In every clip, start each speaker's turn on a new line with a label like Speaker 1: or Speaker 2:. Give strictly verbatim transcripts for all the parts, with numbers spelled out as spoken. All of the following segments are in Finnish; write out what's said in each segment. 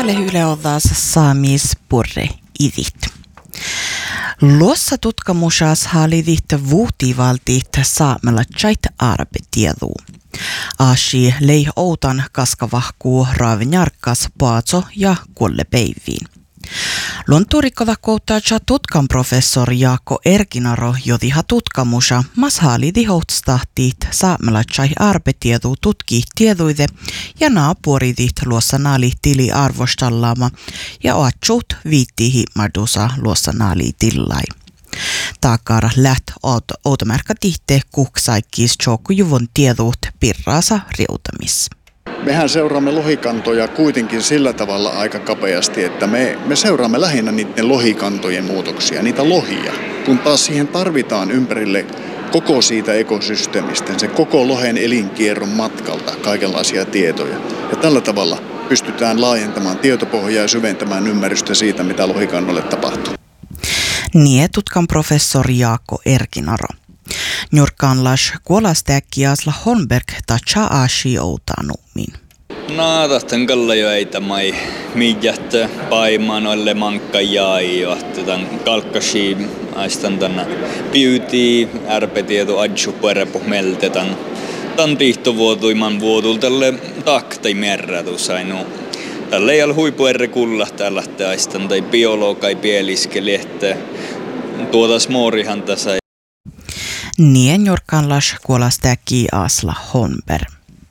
Speaker 1: Tälle Yle Odas saamis purre idit. Luossa tutkamusas halidit vuutivaltit saamelatsait arbetiedu. Ashi lei outan kaskavahkuu raavinjarkkas paatso ja kuollepeiviin. Luontuurikkoda kouttaa tutkan professori Jaakko Erkinaro jodiha tutkamusa mas halidi houtstahtiit saamelatsai arbetiedu tutki tieduide ja naapuridit luossa naali tili arvostallaama ja oatsut viittihi madusa luossa naali tillai. Taakara läht outomärkä tihte kuksaikkis juvon tieduut pirraasa riutamis.
Speaker 2: Mehän seuraamme lohikantoja kuitenkin sillä tavalla aika kapeasti, että me, me seuraamme lähinnä niiden lohikantojen muutoksia, niitä lohia. Kun taas siihen tarvitaan ympärille koko siitä ekosysteemistä, se koko lohen elinkierron matkalta kaikenlaisia tietoja. Ja tällä tavalla pystytään laajentamaan tietopohjaa ja syventämään ymmärrystä siitä, mitä lohikannolle tapahtuu.
Speaker 1: Niin tutkan professori Jaakko Erkinaro. Njurkaanlas kuolastäkkiasla Holmberg tatsa aasi outanummin.
Speaker 3: No, tahtan kalla jo eitä mai miijähtö paimaan olle mankka jäi jo, tämän kalkkasi aistan tänne beauty, ärpetieto adju puerepu meltetan. Tän tihtovuotuiman vuotul tälle taktai merratus ainu. Tälle ei ole huipuerre kulla täällä aistan tai biologai pieliskeli, että tuota smoorihan tässä.
Speaker 1: Nien jorkanlas kuolastäkki asla Holmberg.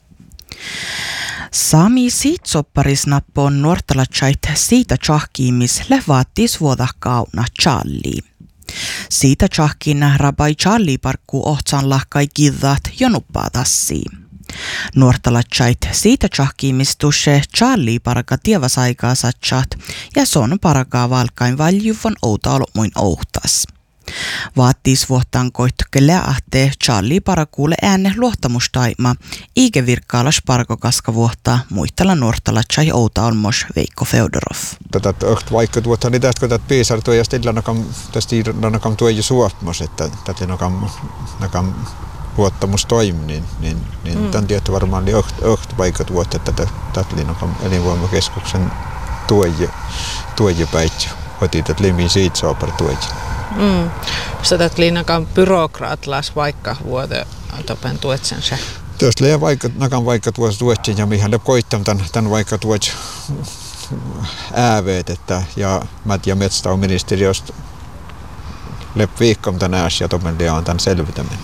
Speaker 1: Sami siitsopparis nappoon nuortalatsait siitä tjahkiimis levaattis vuoda kauna challi. Siitä tjahkin rabai challi parkku ohtsan lahkai kiddat ja nuppaatassi. Nuortalatsait siitä tjahkiimis tusse challi paraka tievasaikaa satsat ja son parakaa valkain valjuvon outa olmuin ohtas. Vaattis vuotaan koittoke lähtee Charlie parakuule ääne luottamustaima, eikä virkkaalas parkokaska vuottaa muistella nuortalatsai outa olmos Veikko Feodorov.
Speaker 4: Tätä vaikka tuottaa niin tästä kun tätä piisartua ja sitten illanakam tästä illanakam tuo jo suopmos, että tätä nakam nakam luottamus toimi, niin, niin, niin mm. tämän tietty varmaan oli öht vaikka tuottaa tätä tätä linnakam elinvoimakeskuksen tuoja tuoja päitsy. Otin tätä limiin siitä soopar tuoja.
Speaker 5: Mm. Sitä liinakaan byrokraatlas vaikka vuote topen tuetsensa.
Speaker 4: Tuosta liian vaikka nakan vaikka tuossa tuetsen ja mihän koittam tämän, tämän vaikka tuots ääveet, että ja mät ja metsätauministeriöstä lep viikkom tän ääs ja topen liian tämän selvitäminen.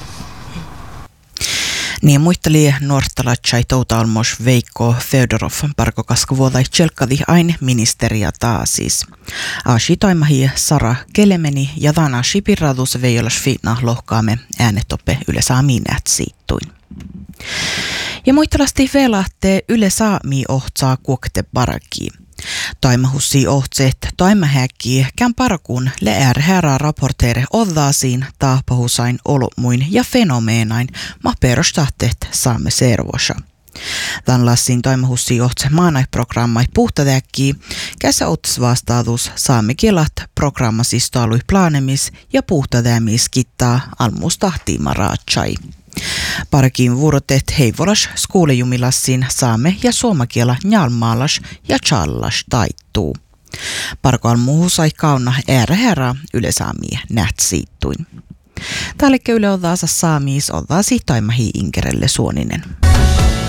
Speaker 1: Niin muisteli nuortalatsai touta olmos Veikko Feodorov parkokaska vuodai tselkkadi aine ministeriä taasis. Aasi toimahi Sara Kelemeni ja Dana Shipirradus veijolas fiitna lohkaamme äänetoppe Yle Saamiin ätsiittuin. Ja muistelasti velahte Yle Saami ohtsaa kuokte barakiin. Taimahussi ohtseet taimahäkki kään parkuun leär herää raporteere oddaasiin taapahusain olumuin ja fenomeenain ma perustahteet saamme servosa. Tän lassin taimahussi ohtse maanaiprogrammai puhtadäkki, käsä ottes vastaadus saamme kielat programmasista alui plaanemis ja puhtadämis kittaa almustahtiima raatsai. Parakin vuorotet heivolas skuulejumilassin saame ja suomakiela njalmaalas ja challas taittuu. Parkoal muuhusai kauna äärä herra Yle Saamia nätsiittuin. Tälle Yle Odaasa Saamis odaasi taimahi inkerelle suoninen.